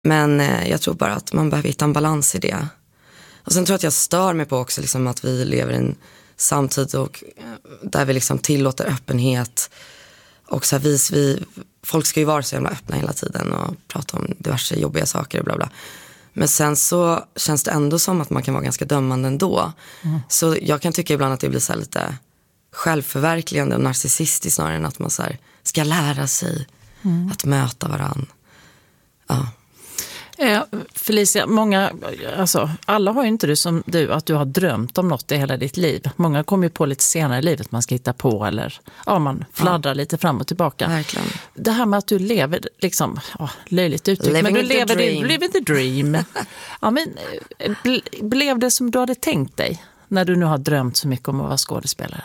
Men jag tror bara att man behöver hitta en balans i det. Och sen tror jag att jag stör mig på också liksom, att vi lever i en samtid och där vi liksom tillåter öppenhet. Och så här, folk ska ju vara så jävla öppna hela tiden och prata om diverse jobbiga saker och bla bla. Men sen så känns det ändå som att man kan vara ganska dömande ändå. Så jag kan tycka ibland att det blir så här lite självförverkligande och narcissistiskt snarare än att man så här ska lära sig att möta varann. Ja. Felicia, många, alltså, alla har ju inte det som du, att du har drömt om något i hela ditt liv. Många kommer ju på lite senare i livet man ska hitta på eller man fladdrar lite fram och tillbaka. Verkligen. Det här med att du lever liksom, löjligt uttryck, men du lever the dream. Ja, men blev det som du hade tänkt dig när du nu har drömt så mycket om att vara skådespelare?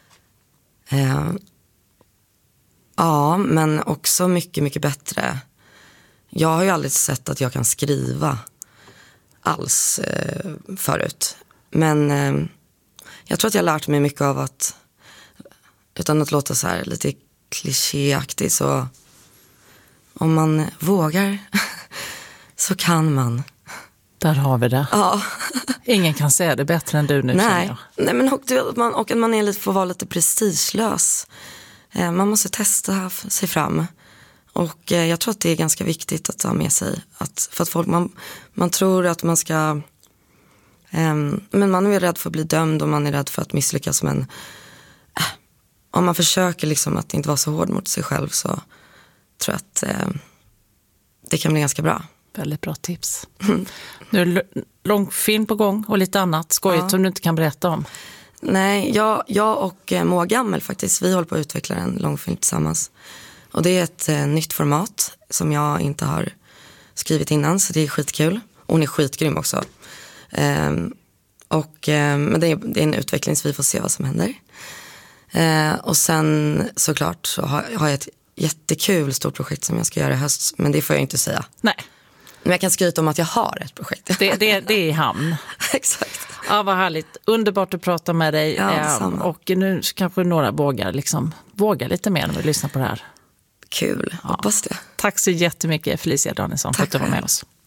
Ja, men också mycket, mycket bättre. Jag har ju aldrig sett att jag kan skriva alls förut. Men jag tror att jag har lärt mig mycket av att, utan att låta så här lite klichéaktigt, så om man vågar så kan man. Där har vi det. Ja. Ingen kan säga det bättre än du nu. Nej, men och att man är får vara lite prestigelös. Man måste testa sig fram. Och jag tror att det är ganska viktigt att ta med sig. För att folk, man tror att man ska... men man är rädd för att bli dömd och man är rädd för att misslyckas. Men om man försöker liksom att inte vara så hård mot sig själv, så tror jag att det kan bli ganska bra. Väldigt bra tips. Nu är det långfilm på gång och lite annat skojigt som du inte kan berätta om. Nej, jag och Moa Gammel faktiskt, vi håller på att utveckla en långfilm tillsammans. Och det är ett nytt format som jag inte har skrivit innan, så det är skitkul. Och hon är skitgrym också. Men det är en utveckling, så vi får se vad som händer. Och sen såklart så har jag ett jättekul stort projekt som jag ska göra i höst, men det får jag inte säga. Nej. Men jag kan skryta om att jag har ett projekt. Det är i hamn. Exakt. Ja, vad härligt. Underbart att prata med dig. Ja, och nu kanske några vågar lite mer när vi lyssnar på det här. Kul, hoppas det. Tack så jättemycket Felicia Danielsson för att du var med oss.